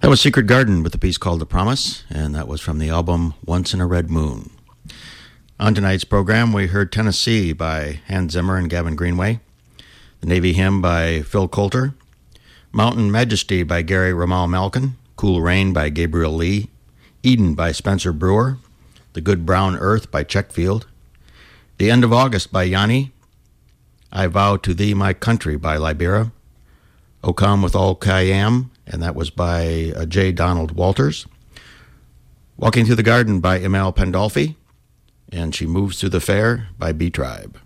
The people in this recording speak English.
That was Secret Garden with a piece called The Promise, and that was from the album Once in a Red Moon. On tonight's program, we heard Tennessee by Hans Zimmer and Gavin Greenway, The Navy Hymn by Phil Coulter, Mountain Majesty by Gary Ramal Malkin, Cool Rain by Gabriel Lee, Eden by Spencer Brewer, The Good Brown Earth by Checkfield, The End of August by Yanni, I Vow to Thee My Country by Libera, O Come With All Khayyam, and that was by J. Donald Walters, Walking Through the Garden by Emil Pandolfi, and She Moves Through the Fair by B-Tribe.